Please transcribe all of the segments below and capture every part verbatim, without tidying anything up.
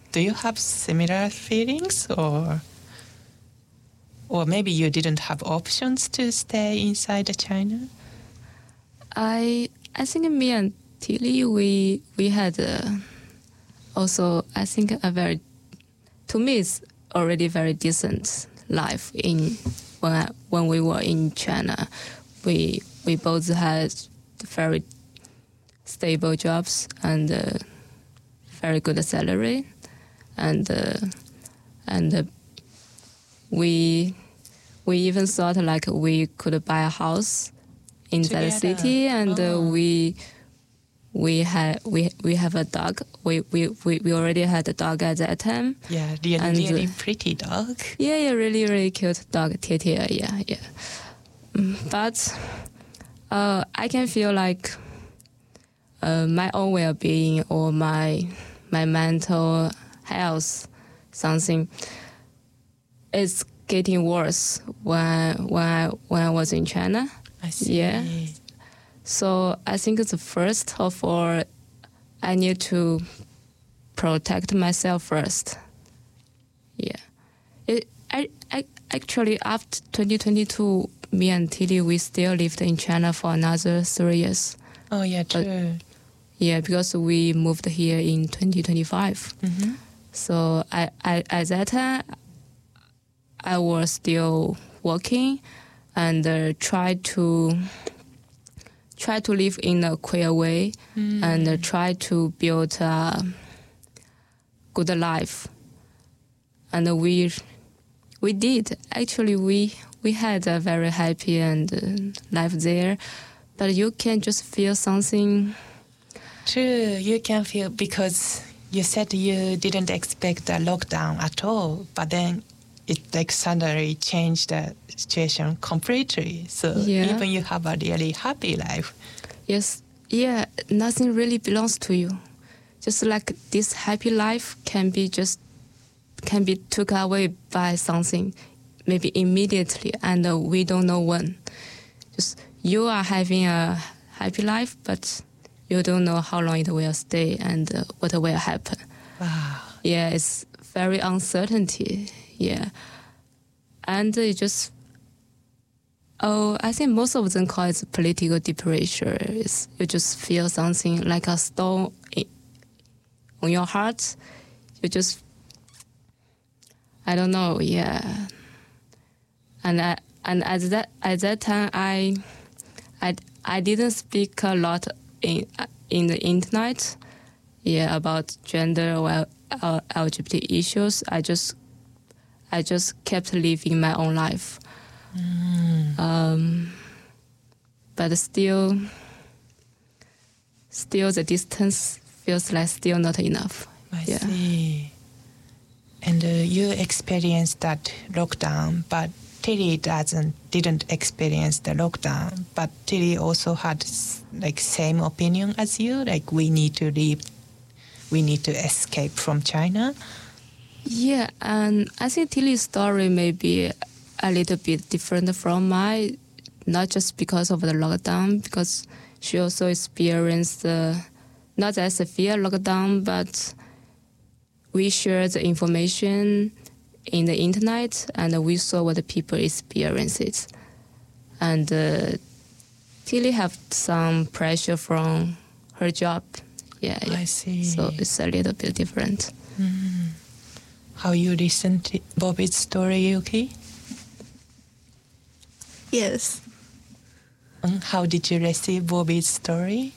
do you have similar feelings, or or maybe you didn't have options to stay inside China? I I think me and Tilly, we we had uh, also I think a very, to me it's already very decent life in when I, when we were in China. We we both had very stable jobs and uh, very good salary, and uh, and uh, we we even thought like we could buy a house inside the Together. city, and Oh. uh, we we had we we have a dog. We we we, we already had a dog at that time. Yeah, really, And, uh, really pretty dog. Yeah, yeah, really, really cute dog, Tia Tia, yeah, yeah. Mm, But uh, I can feel like uh, my own well-being or my my mental health, something, is getting worse when when I when I was in China. I see. Yeah. So I think it's first of all, I need to protect myself first. Yeah. It, I, I actually after twenty twenty-two, me and Tilly, we still lived in China for another three years. Oh, yeah, true. Yeah, because we moved here in twenty twenty-five. Mm-hmm. So I, I at that time, I was still working and uh, try to try to live in a queer way Mm. and uh, try to build a good life. And we we did actually we we had a very happy and uh, life there, but you can just feel something. True, you can feel, because you said you didn't expect a lockdown at all, but then it like suddenly changed the situation completely. So Yeah. even you have a really happy life. Yes, yeah, nothing really belongs to you. Just like this happy life can be just can be took away by something, maybe immediately, and uh, we don't know when. Just you are having a happy life, but you don't know how long it will stay and uh, what will happen. Wow. Yeah, it's very uncertainty. Yeah, and it just. Oh, I think most of them call it political depression. It's, you just feel something like a stone i- on your heart. You just, I don't know, yeah. And I, and at that at that time, I, I, I didn't speak a lot in in the internet, yeah, about gender or L- L G B T issues. I just, I just kept living my own life. Um, but still, still the distance feels like still not enough. I Yeah. see. And uh, you experienced that lockdown, but Tilly doesn't didn't experience the lockdown. But Tilly also had s- like same opinion as you. Like we need to leave, we need to escape from China. Yeah, and I think Tilly's story may be a little bit different from mine, not just because of the lockdown, because she also experienced uh, not as severe lockdown, but we shared the information in the internet and we saw what the people experience it. And uh, Tilly have some pressure from her job. Yeah, yeah. I see. So it's a little bit different. How you listen to Bobby's story, Yuki? Yes. Mm, How did you receive Bobby's story?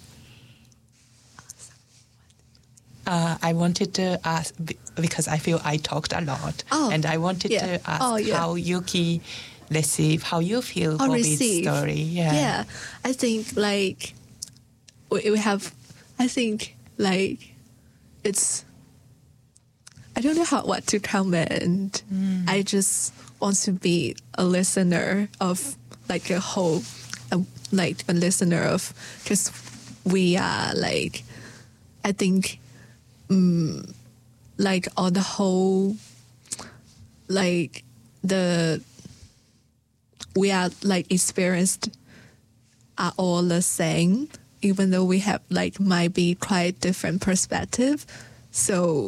Uh, I wanted to ask be- because I feel I talked a lot, Oh, and I wanted yeah. to ask Oh, yeah. how Yuki receive, how you feel I'll Bobby's receive. story. Yeah. Yeah. I think like we, we have. I think like it's. I don't know how what to comment. I just want to be a listener of like a whole, a, like a listener of, because we are like, I think, um, like on the whole, like the we are like experienced are all the same, even though we have like might be quite different perspective. So